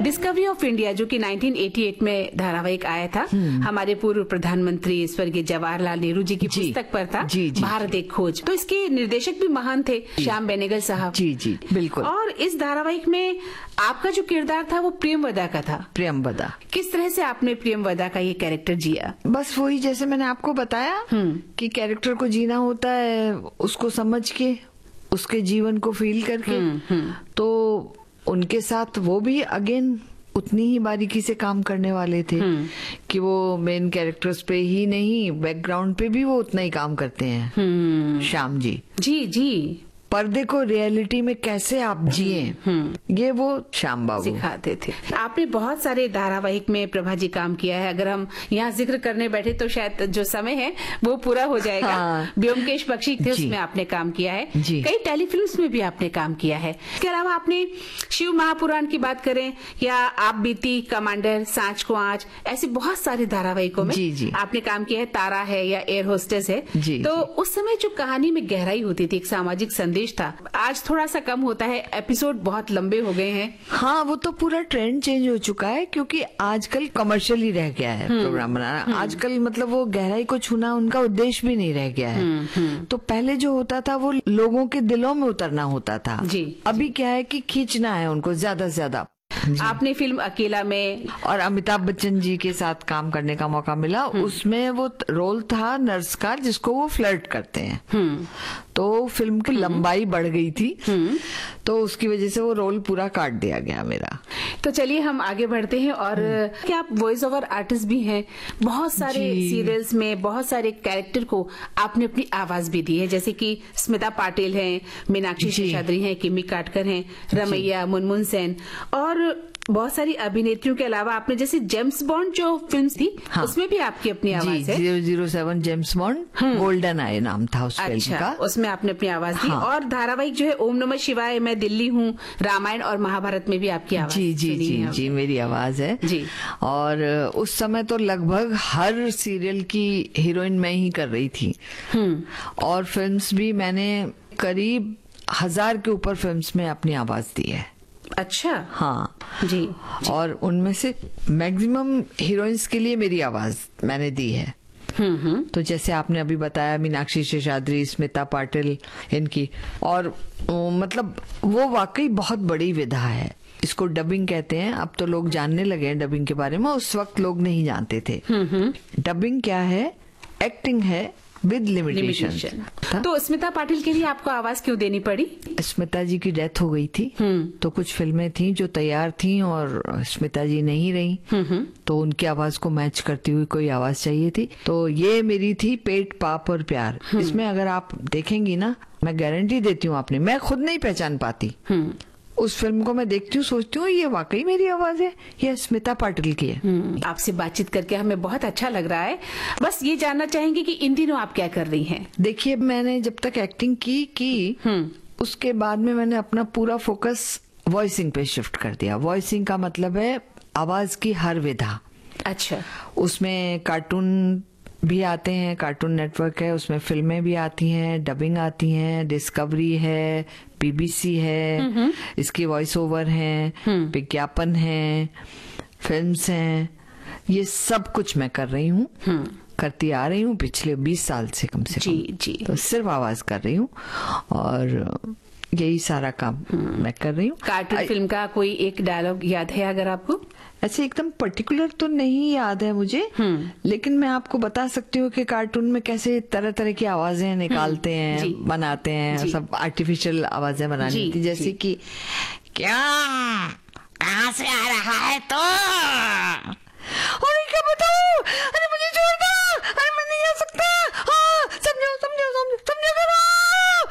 Discovery of India जो कि 1988 में धारावाहिक आया था, हमारे पूर्व प्रधानमंत्री स्वर्गीय जवाहरलाल नेहरू जी की पुस्तक पर था, भारत एक खोज। तो इसके निर्देशक भी महान थे, श्याम बेनेगल साहब। जी जी बिल्कुल। और इस धारावाहिक में आपका जो किरदार था वो प्रियमवदा का था। प्रियमवदा। किस तरह से आपने प्रियमवदा का ये कैरेक्टर जिया? बस वही जैसे मैंने आपको बताया कि कैरेक्टर को जीना होता है, उसको समझ के, उसके जीवन को फील करके। तो उनके साथ वो भी अगेन उतनी ही बारीकी से काम करने वाले थे कि वो मेन कैरेक्टर्स पे ही नहीं, बैकग्राउंड पे भी वो उतना ही काम करते हैं श्याम जी। जी जी। पर्दे को रियलिटी में कैसे आप जिए, ये वो श्याम बाबू सिखाते थे। आपने बहुत सारे धारावाहिक में प्रभा जी काम किया है। अगर हम यहाँ जिक्र करने बैठे तो शायद जो समय है वो पूरा हो जाएगा। ब्योमकेश बख्शी थे, उसमें आपने काम किया है। कई टेलीफिल्म्स में भी आपने काम किया है। इसके अलावा आपने शिव महापुराण की बात करें या आप बीती, कमांडर, सांच को आँच, ऐसे बहुत सारे धारावाहिकों में आपने काम किया है। तारा है या एयर होस्टेस है। तो उस समय जो कहानी में गहराई होती थी, एक सामाजिक संदेश था, आज थोड़ा सा कम होता है, एपिसोड बहुत लंबे हो गए हैं। हाँ, वो तो पूरा ट्रेंड चेंज हो चुका है क्योंकि आजकल कमर्शियल ही रह गया है प्रोग्राम बनाना। आजकल मतलब वो गहराई को छूना उनका उद्देश्य भी नहीं रह गया है। तो पहले जो होता था वो लोगों के दिलों में उतरना होता था। अभी क्या है कि खींचना है उनको ज्यादा से ज्यादा। आपने फिल्म अकेला में और अमिताभ बच्चन जी के साथ काम करने का मौका मिला। उसमें वो रोल था नर्स का जिसको वो फ्लर्ट करते हैं। तो फिल्म की लंबाई बढ़ गई थी, तो उसकी वजह से वो रोल पूरा काट दिया गया मेरा। तो चलिए हम आगे बढ़ते हैं। और क्या आप वॉइस ओवर आर्टिस्ट भी हैं? बहुत सारे सीरियल्स में बहुत सारे कैरेक्टर को आपने अपनी आवाज भी दी है, जैसे कि स्मिता पाटिल हैं, मीनाक्षी शेषाद्री हैं, किमी काटकर हैं, रमैया, मुनमुन सेन और बहुत सारी अभिनेत्रियों के अलावा आपने जैसे जेम्स बॉन्ड जो फिल्म थी उसमें भी आपकी अपनी आवाज है। 007 जेम्स बॉन्ड, गोल्डन आई नाम था उस फिल्म का। उसमें आपने अपनी आवाज दी। और धारावाहिक जो है ओम नमः शिवाय, मैं दिल्ली हूँ, रामायण और महाभारत में भी आपकी आवाज। जी मेरी आवाज है जी। और उस समय तो लगभग हर सीरियल की हीरोइन मैं ही कर रही थी। और फिल्म्स भी मैंने करीब 1000 के ऊपर फिल्म्स में अपनी आवाज दी है। अच्छा। हाँ जी। और उनमें से मैक्सिमम हीरोइंस के लिए मेरी आवाज मैंने दी है। तो जैसे आपने अभी बताया मीनाक्षी शेषाद्री, स्मिता पाटिल, इनकी। और मतलब वो वाकई बहुत बड़ी विधा है, इसको डबिंग कहते हैं। अब तो लोग जानने लगे हैं डबिंग के बारे में, उस वक्त लोग नहीं जानते थे। डबिंग क्या है? एक्टिंग है विद लिमिटेशन। तो स्मिता पाटिल के लिए आपको आवाज क्यों देनी पड़ी? स्मिता जी की डेथ हो गई थी, तो कुछ फिल्में थी जो तैयार थी और स्मिता जी नहीं रही, तो उनकी आवाज को मैच करती हुई कोई आवाज चाहिए थी। तो ये मेरी थी पेट, पाप और प्यार। इसमें अगर आप देखेंगी ना, मैं गारंटी देती हूँ आपने, मैं खुद नहीं पहचान पाती। उस फिल्म को मैं देखती हूँ, सोचती हूँ ये वाकई मेरी आवाज है, ये स्मिता पाटिल की है। आपसे बातचीत करके हमें बहुत अच्छा लग रहा है। बस ये जानना चाहेंगे कि इन दिनों आप क्या कर रही हैं? देखिए, मैंने जब तक एक्टिंग की उसके बाद में मैंने अपना पूरा फोकस वॉइसिंग पे शिफ्ट कर दिया। वॉइसिंग का मतलब है आवाज की हर विधा। अच्छा। उसमें कार्टून भी आते हैं, कार्टून नेटवर्क है, उसमें फिल्में भी आती हैं, डबिंग आती हैं, डिस्कवरी है, पीबीसी है, इसकी वॉइस ओवर है, विज्ञापन है, फिल्म्स हैं, ये सब कुछ मैं कर रही हूँ, करती आ रही हूँ पिछले 20 साल से कम से कम। जी। तो सिर्फ आवाज कर रही हूँ और यही सारा काम मैं कर रही हूँ। कार्टून फिल्म का कोई एक डायलॉग याद है अगर आपको? ऐसे एकदम पर्टिकुलर तो नहीं याद है मुझे, लेकिन मैं आपको बता सकती हूँ कि कार्टून में कैसे तरह तरह की आवाजें निकालते हैं, बनाते हैं, सब आर्टिफिशियल आवाजें बनानी थी। जैसे कि क्या, कहाँ से आ रहा है तो